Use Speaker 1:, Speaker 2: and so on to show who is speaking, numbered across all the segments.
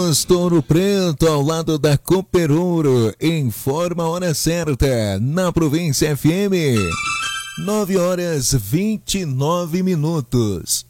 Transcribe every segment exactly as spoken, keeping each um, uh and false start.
Speaker 1: Posto Ouro Preto, ao lado da Cooper Ouro. Informa a hora certa, na Província F M. nove horas e vinte e nove minutos.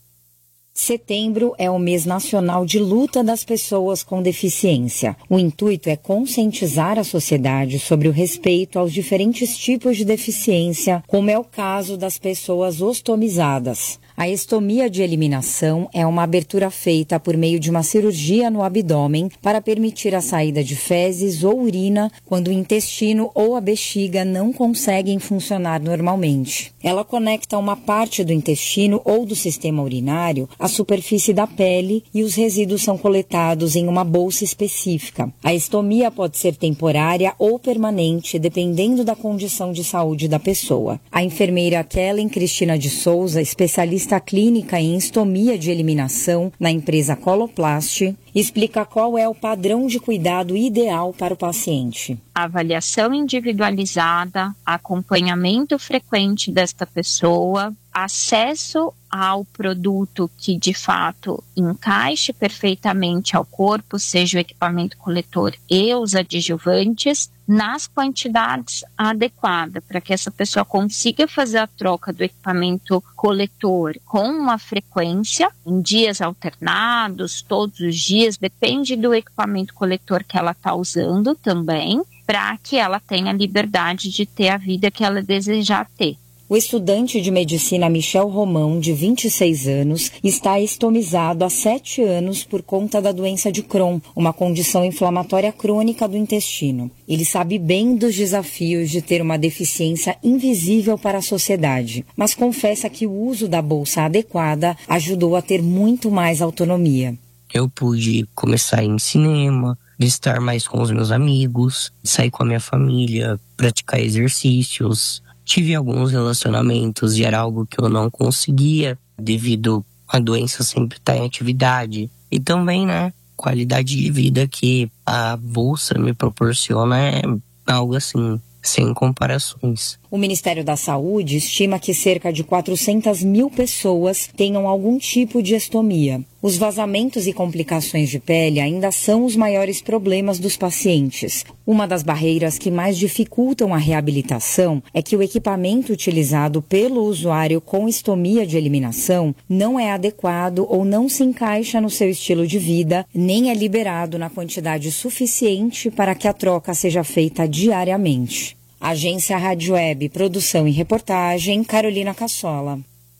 Speaker 2: Setembro é o mês nacional de luta das pessoas com deficiência. O intuito é conscientizar a sociedade sobre o respeito aos diferentes tipos de deficiência, como é o caso das pessoas ostomizadas. A estomia de eliminação é uma abertura feita por meio de uma cirurgia no abdômen para permitir a saída de fezes ou urina quando o intestino ou a bexiga não conseguem funcionar normalmente. Ela conecta uma parte do intestino ou do sistema urinário à superfície da pele e os resíduos são coletados em uma bolsa específica. A estomia pode ser temporária ou permanente, dependendo da condição de saúde da pessoa. A enfermeira Kellen Cristina de Souza, especialista clínica em estomia de eliminação na empresa Coloplast, explica qual é o padrão de cuidado ideal para o paciente.
Speaker 3: Avaliação individualizada, acompanhamento frequente desta pessoa, acesso ao produto que de fato encaixe perfeitamente ao corpo, seja o equipamento coletor e os adjuvantes, nas quantidades adequadas, para que essa pessoa consiga fazer a troca do equipamento coletor com uma frequência, em dias alternados, todos os dias, depende do equipamento coletor que ela está usando também, para que ela tenha liberdade de ter a vida que ela desejar ter.
Speaker 2: O estudante de medicina Michel Romão, de vinte e seis anos, está estomizado há sete anos por conta da doença de Crohn, uma condição inflamatória crônica do intestino. Ele sabe bem dos desafios de ter uma deficiência invisível para a sociedade, mas confessa que o uso da bolsa adequada ajudou a ter muito mais autonomia.
Speaker 4: Eu pude começar a ir em cinema, estar mais com os meus amigos, sair com a minha família, praticar exercícios. Tive alguns relacionamentos e era algo que eu não conseguia devido à doença sempre estar em atividade. E também, né, qualidade de vida que a bolsa me proporciona é algo assim, sem comparações.
Speaker 2: O Ministério da Saúde estima que cerca de quatrocentas mil pessoas tenham algum tipo de estomia. Os vazamentos e complicações de pele ainda são os maiores problemas dos pacientes. Uma das barreiras que mais dificultam a reabilitação é que o equipamento utilizado pelo usuário com estomia de eliminação não é adequado ou não se encaixa no seu estilo de vida, nem é liberado na quantidade suficiente para que a troca seja feita diariamente. Agência Rádio Web, produção e reportagem, Carolina Cassola.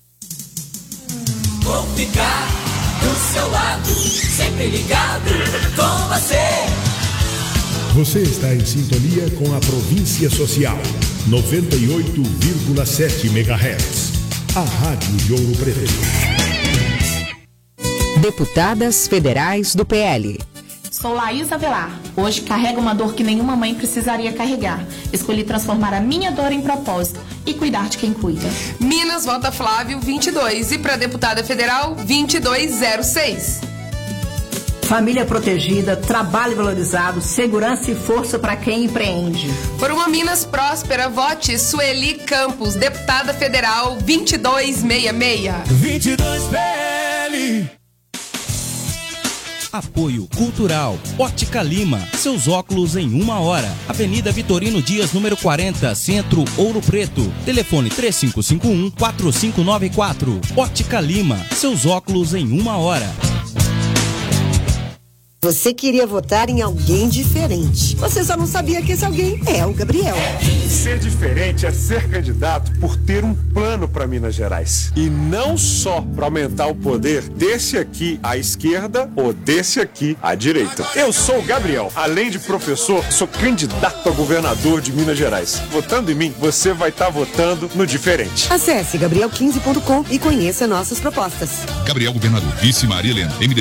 Speaker 5: Vou ficar do seu lado, sempre ligado com você.
Speaker 6: Você está em sintonia com a Província Social, noventa e oito vírgula sete megahertz. A Rádio de Ouro Preto.
Speaker 7: Deputadas Federais do P L.
Speaker 8: Sou Laís Avelar. Hoje carrego uma dor que nenhuma mãe precisaria carregar. Escolhi transformar a minha dor em propósito e cuidar de quem cuida.
Speaker 9: Minas vota Flávio vinte e dois e para deputada federal vinte e dois zero seis.
Speaker 10: Família protegida, trabalho valorizado, segurança e força para quem empreende.
Speaker 9: Por uma Minas próspera, vote Sueli Campos, deputada federal vinte e dois sessenta e seis.
Speaker 5: vinte e dois P L.
Speaker 11: Apoio Cultural, Ótica Lima, seus óculos em uma hora. Avenida Vitorino Dias, número quarenta, Centro, Ouro Preto. Telefone três cinco cinco um, quatro cinco nove quatro. Ótica Lima, seus óculos em uma hora.
Speaker 12: Você queria votar em alguém diferente. Você só não sabia que esse alguém é o Gabriel.
Speaker 13: Ser diferente é ser candidato por ter um plano para Minas Gerais. E não só para aumentar o poder desse aqui à esquerda ou desse aqui à direita. Eu sou o Gabriel. Além de professor, sou candidato a governador de Minas Gerais. Votando em mim, você vai estar tá votando no diferente.
Speaker 12: Acesse gabriel quinze ponto com e conheça nossas propostas.
Speaker 14: Gabriel Governador, vice Maria Helena, M D